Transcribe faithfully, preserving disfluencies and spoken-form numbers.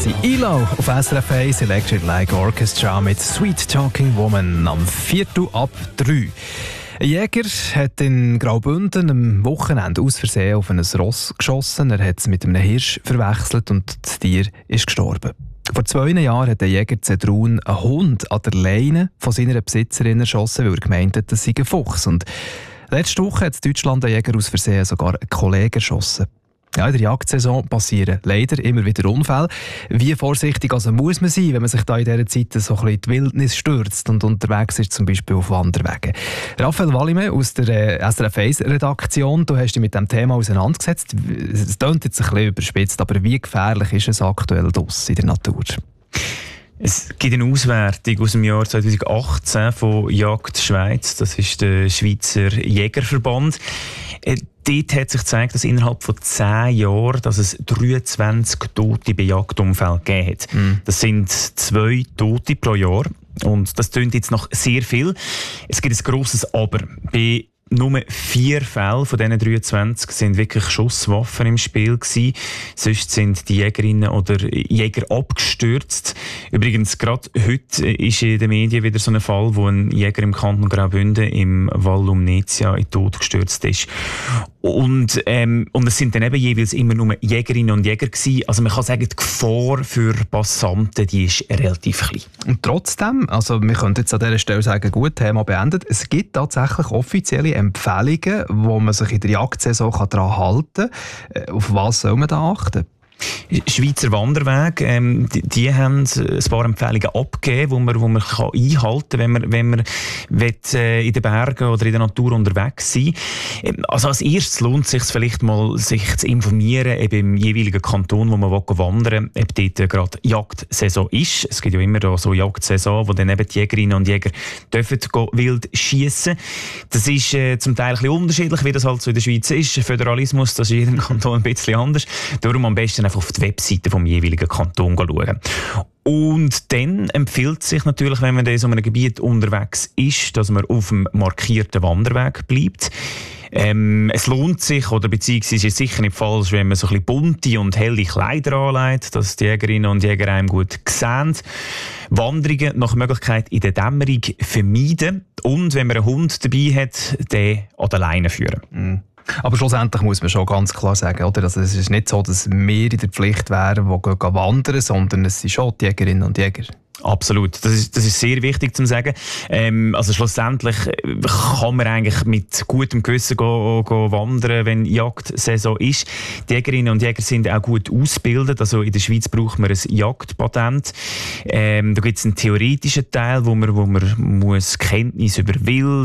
I L O auf S R F eins, Electric Light Orchestra mit Sweet Talking Woman am Viertel ab drei. Ein Jäger hat in Graubünden am Wochenende aus Versehen auf ein Ross geschossen. Er hat es mit einem Hirsch verwechselt und das Tier ist gestorben. Vor zwei Jahren hat der Jäger Zedrun einen Hund an der Leine von seiner Besitzerin erschossen, weil er gemeint hat, das sei ein Fuchs. Und letzte Woche hat in Deutschland ein Jäger aus Versehen sogar einen Kollegen erschossen. Ja, in der Jagdsaison passieren leider immer wieder Unfälle. Wie vorsichtig also muss man sein, wenn man sich da in dieser Zeit so ein bisschen in die Wildnis stürzt und unterwegs ist, zum Beispiel auf Wanderwegen? Raphael Wallimann aus der S R F eins Redaktion, du hast dich mit diesem Thema auseinandergesetzt. Es klingt jetzt ein bisschen überspitzt, aber wie gefährlich ist es aktuell draussen in der Natur? Es gibt eine Auswertung aus dem Jahr zwanzig achtzehn von Jagd Schweiz. Das ist der Schweizer Jägerverband. Dort hat sich gezeigt, dass innerhalb von zehn Jahren dass es dreiundzwanzig Tote bei Jagdunfällen gegeben hat. Mm. Das sind zwei Tote pro Jahr. Und das klingt jetzt noch sehr viel. Es gibt ein grosses Aber. Bei nur vier Fälle von diesen dreiundzwanzig sind wirklich Schusswaffen im Spiel gewesen. Sonst sind die Jägerinnen oder Jäger abgestürzt. Übrigens, gerade heute ist in den Medien wieder so ein Fall, wo ein Jäger im Kanton Graubünden im Val Lumnezia in den Tod gestürzt ist. Und, ähm, und es sind dann eben jeweils immer nur Jägerinnen und Jäger gewesen. Also man kann sagen, die Gefahr für Passanten, die ist relativ klein. Und trotzdem, also wir können jetzt an dieser Stelle sagen, gut, Thema beendet. Es gibt tatsächlich offizielle Empfehlungen, wo man sich in der Jagdsaison daran halten kann. Auf was soll man da achten? Schweizer Wanderweg, ähm, die, die haben ein paar Empfehlungen abgegeben, die man, wo man kann einhalten kann, wenn man, wenn man will, äh, in den Bergen oder in der Natur unterwegs sein will. Ähm, also als erstes lohnt es sich vielleicht mal, sich zu informieren, eben im jeweiligen Kanton, wo man wandern will, ob dort äh, gerade Jagdsaison ist. Es gibt ja immer da so Jagdsaison, wo dann eben die Jägerinnen und Jäger dürfen wild schiessen. Das ist äh, zum Teil ein bisschen unterschiedlich, wie das halt so in der Schweiz ist. Föderalismus, das ist in jedem Kanton ein bisschen anders. Darum am besten einfach auf die Webseite vom jeweiligen Kanton schauen. Und dann empfiehlt es sich natürlich, wenn man in so einem Gebiet unterwegs ist, dass man auf dem markierten Wanderweg bleibt. Ähm, es lohnt sich, oder beziehungsweise ist es sicher nicht falsch, wenn man so ein bisschen bunte und helle Kleider anlegt, dass die Jägerinnen und Jäger einem gut sehen. Wanderungen nach Möglichkeit in der Dämmerung vermeiden und wenn man einen Hund dabei hat, den an der Leine führen. Mm. Aber schlussendlich muss man schon ganz klar sagen, oder? Also es ist nicht so, dass wir in der Pflicht wären, die gehen wandern, sondern es sind schon die Jägerinnen und Jäger. Absolut, das ist, das ist sehr wichtig zu sagen. Ähm, also schlussendlich kann man eigentlich mit gutem Gewissen go, go wandern, wenn Jagdsaison ist. Die Jägerinnen und Jäger sind auch gut ausgebildet. Also in der Schweiz braucht man ein Jagdpatent. Ähm, da gibt es einen theoretischen Teil, wo man, wo man muss Kenntnis über Wild